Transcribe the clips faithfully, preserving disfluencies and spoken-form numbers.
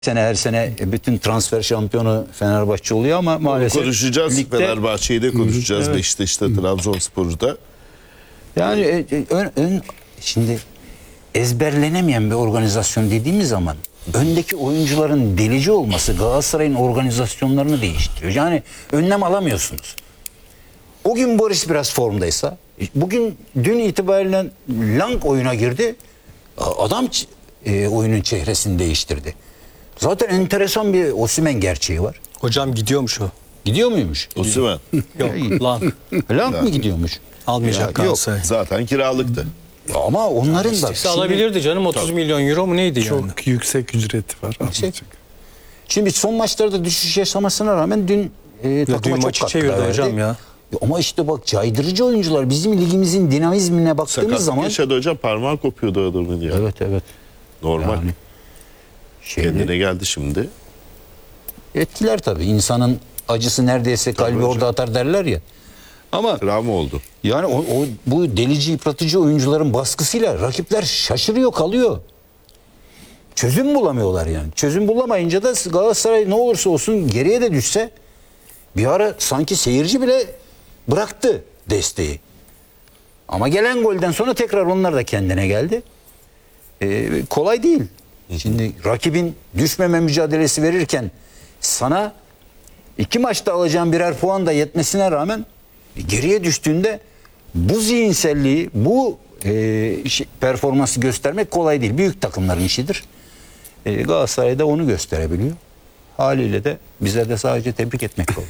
sene her sene bütün transfer şampiyonu Fenerbahçe oluyor ama maalesef konuşacağız. ligde, Fenerbahçe'yi de konuşacağız. Evet. Beşiktaş'ta, Trabzonspor'da. Yani e, e, ön, ön, şimdi ezberlenemeyen bir organizasyon dediğimiz zaman öndeki oyuncuların delici olması Galatasaray'ın organizasyonlarını değiştiriyor. Yani önlem alamıyorsunuz. O gün Boris biraz formdaysa, bugün dün itibariyle Lang oyuna girdi. Adam e, oyunun çehresini değiştirdi. Zaten enteresan bir Osimhen gerçeği var. Hocam gidiyormuş o. Gidiyor muymuş? Osimhen. Yok lan. Lang mı gidiyormuş? Almayacak Yok, Galatasaray. zaten kiralıktı. Ama onların da İstese alabilirdi canım, otuz milyon euro mu neydi Çok yani? yüksek ücreti var. Yüksek. Şimdi son maçlarda düşüş yaşamasına rağmen dün e, takıma dün çok maçı katkı çevirdi verdi. hocam ya. Ama işte bak caydırıcı oyuncular bizim ligimizin dinamizmine baktığımız Sakatlık zaman. yaşadı hocam, parmağı kopuyordu adamın ya. Evet evet. Normal. Yani şeyde, Kendine geldi şimdi. etkiler tabii. İnsanın acısı neredeyse kalbi hocam. orada atar derler ya. Ama Travma oldu. yani o, o bu delici yıpratıcı oyuncuların baskısıyla rakipler şaşırıyor kalıyor. Çözüm bulamıyorlar yani. Çözüm bulamayınca da Galatasaray ne olursa olsun geriye de düşse bir ara sanki seyirci bile bıraktı desteği. Ama gelen golden sonra tekrar onlar da kendine geldi. Ee, kolay değil. Şimdi rakibin düşmeme mücadelesi verirken sana iki maçta alacağın birer puan da yetmesine rağmen geriye düştüğünde bu zihinselliği, bu e, şey, performansı göstermek kolay değil. Büyük takımların işidir. E, Galatasaray'da onu gösterebiliyor. Haliyle de bize de sadece tebrik etmek oluyor.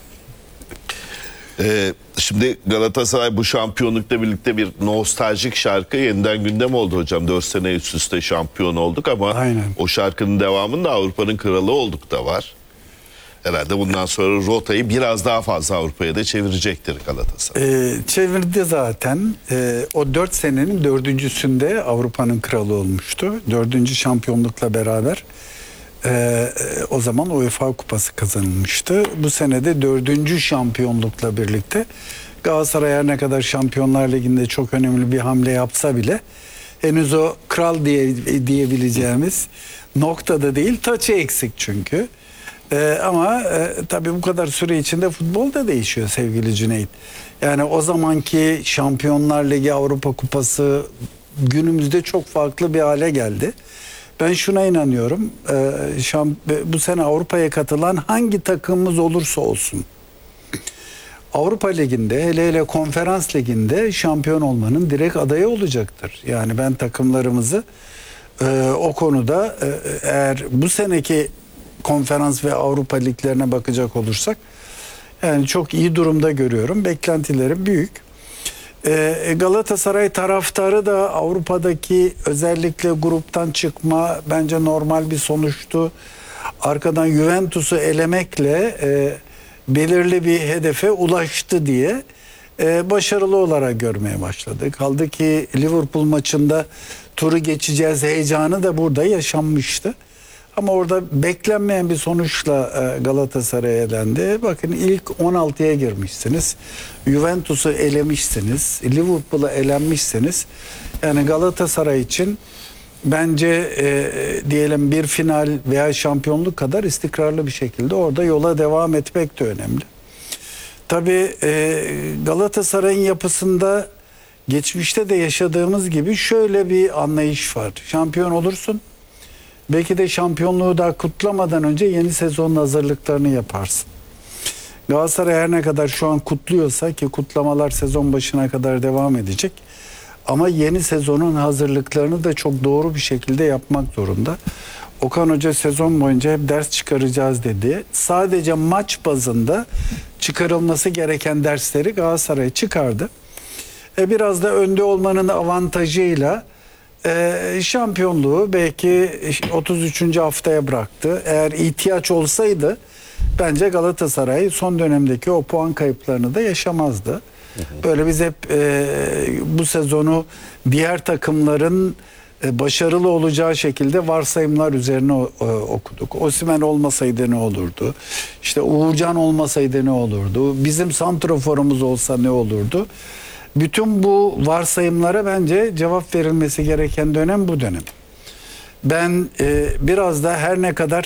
Ee, şimdi Galatasaray bu şampiyonlukla birlikte bir nostaljik şarkı yeniden gündem oldu hocam. Dört sene üst üste şampiyon olduk ama Aynen. o şarkının devamında Avrupa'nın kralı olduk da var. Herhalde bundan sonra rotayı biraz daha fazla Avrupa'ya da çevirecektir Galatasaray. Ee, çevirdi zaten. Ee, o dört senenin dördüncüsünde Avrupa'nın kralı olmuştu. Dördüncü şampiyonlukla beraber e, o zaman UEFA kupası kazanılmıştı. Bu senede dördüncü şampiyonlukla birlikte Galatasaray her ne kadar Şampiyonlar Ligi'nde çok önemli bir hamle yapsa bile henüz o kral diye diyebileceğimiz noktada değil, taçı eksik çünkü. Ee, ama e, tabii bu kadar süre içinde futbol da değişiyor sevgili Cüneyt. Yani o zamanki Şampiyonlar Ligi, Avrupa Kupası günümüzde çok farklı bir hale geldi. Ben şuna inanıyorum. E, şamp bu sene Avrupa'ya katılan hangi takımımız olursa olsun Avrupa Ligi'nde, hele hele Konferans Ligi'nde şampiyon olmanın direkt adayı olacaktır. Yani ben takımlarımızı e, o konuda e, eğer bu seneki Konferans ve Avrupa liglerine bakacak olursak yani çok iyi durumda görüyorum. Beklentilerim büyük. Ee, Galatasaray taraftarı da Avrupa'daki özellikle gruptan çıkma bence normal bir sonuçtu. Arkadan Juventus'u elemekle e, belirli bir hedefe ulaştı diye e, başarılı olarak görmeye başladı. Kaldı ki Liverpool maçında turu geçeceğiz heyecanı da burada yaşanmıştı. Ama orada beklenmeyen bir sonuçla Galatasaray elendi. Bakın ilk on altıya girmişsiniz. Juventus'u elemişsiniz. Liverpool'a elenmişsiniz. Yani Galatasaray için bence e, diyelim bir final veya şampiyonluk kadar istikrarlı bir şekilde orada yola devam etmek de önemli. Tabii e, Galatasaray'ın yapısında geçmişte de yaşadığımız gibi şöyle bir anlayış var. Şampiyon olursun. Belki de şampiyonluğu daha kutlamadan önce yeni sezonun hazırlıklarını yaparsın. Galatasaray her ne kadar şu an kutluyorsa ki kutlamalar sezon başına kadar devam edecek. Ama yeni sezonun hazırlıklarını da çok doğru bir şekilde yapmak zorunda. Okan Hoca sezon boyunca hep ders çıkaracağız dedi. Sadece maç bazında çıkarılması gereken dersleri Galatasaray çıkardı. E biraz da önde olmanın avantajıyla Ee, şampiyonluğu belki otuz üçüncü haftaya bıraktı. Eğer ihtiyaç olsaydı bence Galatasaray son dönemdeki o puan kayıplarını da yaşamazdı. Böyle biz hep e, bu sezonu diğer takımların e, başarılı olacağı şekilde varsayımlar üzerine e, okuduk. Osimhen olmasaydı ne olurdu? İşte Uğurcan olmasaydı ne olurdu? Bizim santraforumuz olsa ne olurdu? Bütün bu varsayımlara bence cevap verilmesi gereken dönem bu dönem. Ben e, biraz da her ne kadar